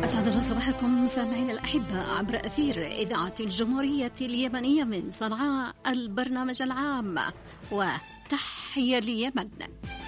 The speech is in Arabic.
أسعد الله صباحكم مستمعينا الأحبة عبر أثير إذاعة الجمهورية اليمنية من صنعاء، البرنامج العام، وتحية اليمن.